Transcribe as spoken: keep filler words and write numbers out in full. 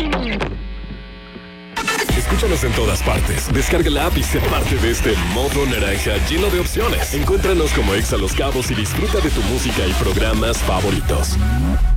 Escúchanos en todas partes. Descarga la app y sé parte de este modo naranja lleno de opciones. Encuéntranos como Exa Los Cabos y disfruta de tu música y programas favoritos.